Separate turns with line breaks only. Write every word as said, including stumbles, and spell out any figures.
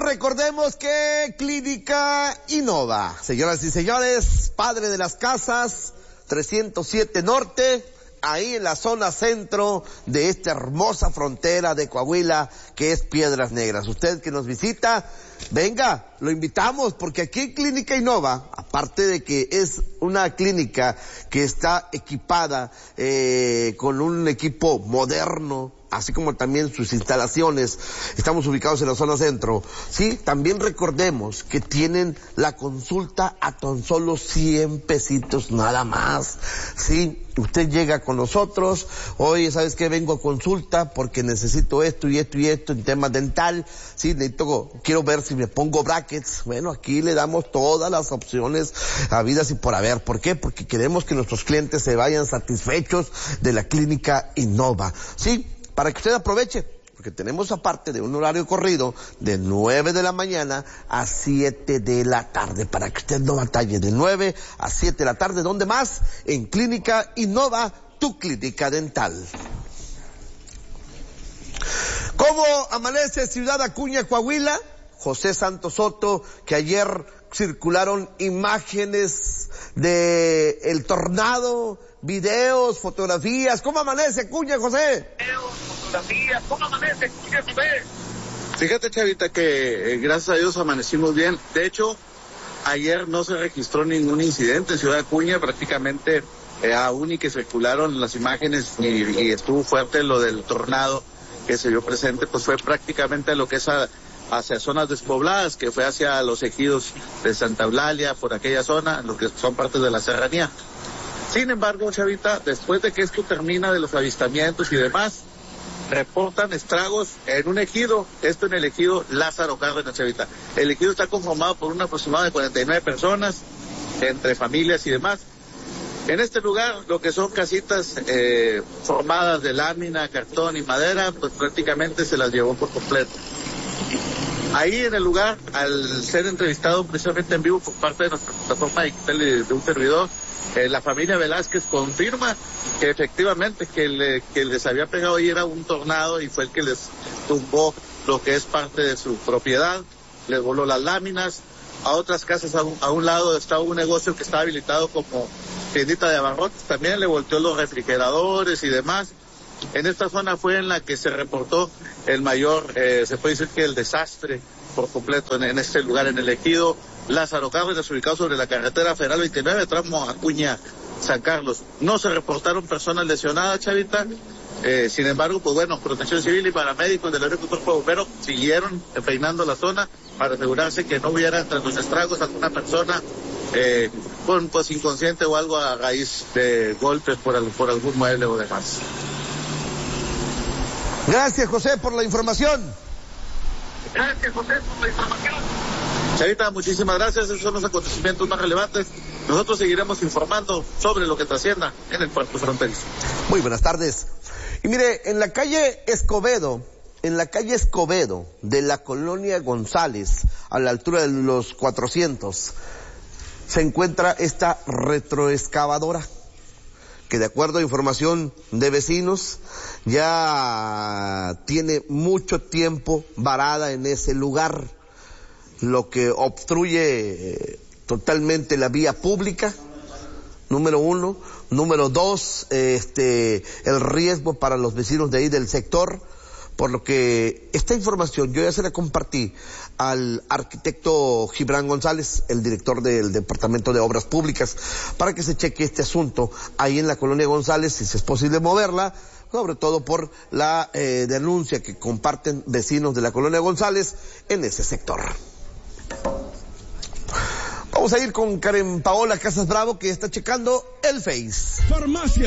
recordemos que Clínica Innova, señoras y señores, padre de las casas, trescientos siete Norte, ahí en la zona centro de esta hermosa frontera de Coahuila, que es Piedras Negras. Usted que nos visita, venga, lo invitamos, porque aquí en Clínica Innova, aparte de que es una clínica que está equipada eh, con un equipo moderno, así como también sus instalaciones, estamos ubicados en la zona centro, sí, también recordemos que tienen la consulta a tan solo cien pesitos nada más, sí, usted llega con nosotros, oye, ¿sabes qué? Vengo a consulta porque necesito esto y esto y esto en tema dental, sí, necesito, quiero ver si me pongo brackets, bueno, aquí le damos todas las opciones habidas y por haber. ¿Por qué? Porque queremos que nuestros clientes se vayan satisfechos de la Clínica Innova, sí, para que usted aproveche, porque tenemos aparte de un horario corrido de nueve de la mañana a siete de la tarde, para que usted no batalle, de nueve a siete de la tarde. ¿Dónde más? En Clínica Innova, tu clínica dental. ¿Cómo amanece Ciudad Acuña, Coahuila? José Santos Soto, que ayer circularon imágenes de el tornado, videos, fotografías. ¿Cómo amanece Acuña, José?
Videos, fotografías. ¿Cómo amanece Acuña, José? Fíjate, Chavita, que eh, gracias a Dios amanecimos bien. De hecho, ayer no se registró ningún incidente en Ciudad Acuña, prácticamente eh, aún y que circularon las imágenes y, y estuvo fuerte lo del tornado que se vio presente, pues fue prácticamente lo que es a, hacia zonas despobladas, que fue hacia los ejidos de Santa Eulalia, por aquella zona, lo que son partes de la serranía. Sin embargo, Chavita, después de que esto termina de los avistamientos y demás, reportan estragos en un ejido, esto en el ejido Lázaro Cárdenas, Chavita. El ejido está conformado por un aproximado de cuarenta y nueve personas, entre familias y demás. En este lugar, lo que son casitas eh, formadas de lámina, cartón y madera, pues prácticamente se las llevó por completo. Ahí en el lugar, al ser entrevistado precisamente en vivo por parte de nuestra plataforma digital de, de un servidor, eh, la familia Velázquez confirma que efectivamente que, le, que les había pegado ahí era un tornado y fue el que les tumbó lo que es parte de su propiedad, les voló las láminas. A otras casas a un, a un lado estaba un negocio que estaba habilitado como tiendita de abarrotes, también le volteó los refrigeradores y demás. En esta zona fue en la que se reportó el mayor, eh, se puede decir que el desastre por completo en, en este lugar, en el ejido Lázaro Cárdenas, ubicado sobre la carretera federal veintinueve, tramo Acuña, San Carlos. No se reportaron personas lesionadas, Chavita. Eh, sin embargo, pues bueno, Protección Civil y paramédicos del Cuerpo de Bomberos siguieron peinando la zona para asegurarse que no hubiera entre los estragos alguna persona eh, con, pues inconsciente o algo a raíz de golpes por, por algún mueble o demás.
Gracias, José, por la información.
Gracias, José, por la información. Chavita, muchísimas gracias. Esos son los acontecimientos más relevantes. Nosotros seguiremos informando sobre lo que trascienda en el puerto fronterizo.
Muy buenas tardes. Y mire, en la calle Escobedo, en la calle Escobedo de la colonia González, a la altura de los cuatrocientos, se encuentra esta retroexcavadora, que de acuerdo a información de vecinos, ya tiene mucho tiempo varada en ese lugar, lo que obstruye totalmente la vía pública, número uno. Número dos, este, el riesgo para los vecinos de ahí del sector, por lo que esta información yo ya se la compartí al arquitecto Gibran González, el director del Departamento de Obras Públicas, para que se cheque este asunto ahí en la colonia González, si es posible moverla, sobre todo por la eh, denuncia que comparten vecinos de la colonia González en ese sector. Vamos a ir con Karen Paola Casas Bravo, que está checando el Face.
Farmacia